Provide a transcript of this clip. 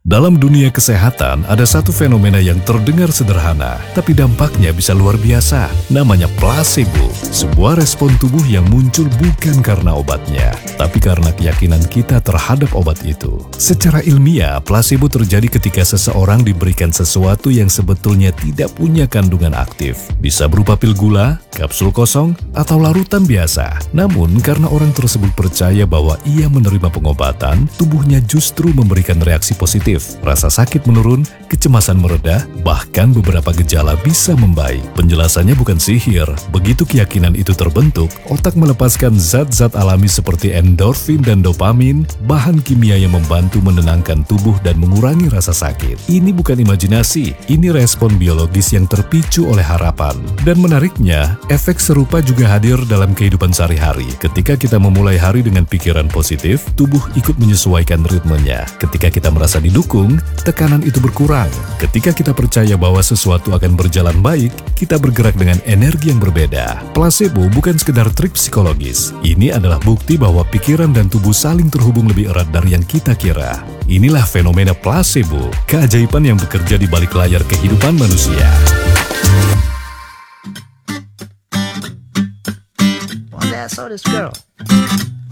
Dalam dunia kesehatan, ada satu fenomena yang terdengar sederhana, tapi dampaknya bisa luar biasa. Namanya placebo, sebuah respon tubuh yang muncul bukan karena obatnya, tapi karena keyakinan kita terhadap obat itu. Secara ilmiah, placebo terjadi ketika seseorang diberikan sesuatu yang sebetulnya tidak punya kandungan aktif. Bisa berupa pil gula, kapsul kosong, atau larutan biasa. Namun, karena orang tersebut percaya bahwa ia menerima pengobatan, tubuhnya justru memberikan reaksi positif. Rasa sakit menurun, kecemasan mereda, bahkan beberapa gejala bisa membaik. Penjelasannya bukan sihir. Begitu keyakinan itu terbentuk, otak melepaskan zat-zat alami seperti endorfin dan dopamin, bahan kimia yang membantu menenangkan tubuh dan mengurangi rasa sakit. Ini bukan imajinasi, ini respon biologis yang terpicu oleh harapan. Dan menariknya, efek serupa juga hadir dalam kehidupan sehari-hari. Ketika kita memulai hari dengan pikiran positif, tubuh ikut menyesuaikan ritmenya. Ketika kita merasa didukung, tekanan itu berkurang. Ketika kita percaya bahwa sesuatu akan berjalan baik, kita bergerak dengan energi yang berbeda. Placebo bukan sekedar trik psikologis. Ini adalah bukti bahwa pikiran dan tubuh saling terhubung lebih erat dari yang kita kira. Inilah fenomena placebo, keajaiban yang bekerja di balik layar kehidupan manusia. One day I saw this girl.